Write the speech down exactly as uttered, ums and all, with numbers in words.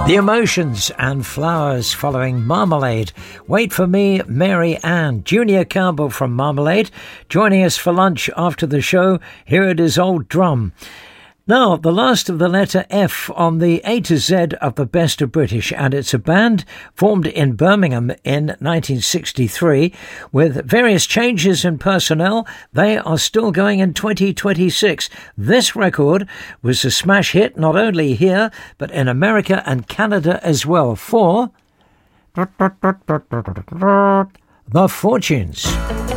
The Emotions and Flowers following Marmalade. Wait for Me, Mary Ann. Junior Campbell from Marmalade joining us for lunch after the show. Here it is, Old Drum. Now, the last of the letter F on the A to Z of the Best of British, and it's a band formed in Birmingham in nineteen sixty-three. With various changes in personnel, they are still going in twenty twenty-six. This record was a smash hit not only here, but in America and Canada as well, for The Fortunes.